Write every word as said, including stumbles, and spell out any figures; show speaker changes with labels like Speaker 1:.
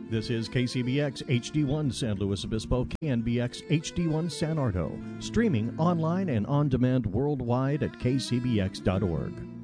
Speaker 1: This is K C B X H D one San Luis Obispo, K N B X H D one San Ardo, streaming online and on demand worldwide at k c b x dot org.